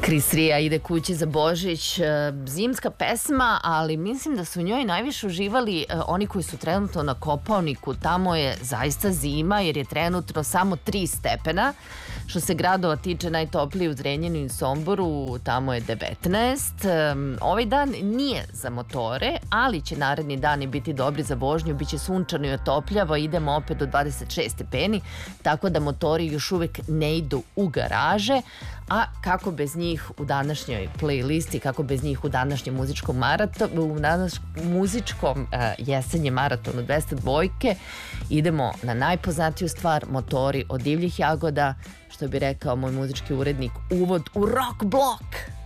Chris Ria ide kući za Božić, zimska pesma, ali mislim da su u njoj najviše uživali oni koji su trenutno na Kopaoniku. Tamo je zaista zima jer je trenutno samo 3 stepena. Što se gradova tiče, najtopliji u Zrenjaninu i Somboru, tamo je 19. Ovaj dan nije za motore, ali će naredni dani biti dobri za vožnju, biće sunčano i otopljavo, idemo opet do 26 stepeni, tako da motori još uvek ne idu u garaže. A kako bez njih u današnjoj playlisti, kako bez njih u današnjem muzičkom jesenjem maratonu 202, idemo na najpoznatiju stvar, motori od divljih jagoda, što bi rekao moj muzički urednik, uvod u rock blok.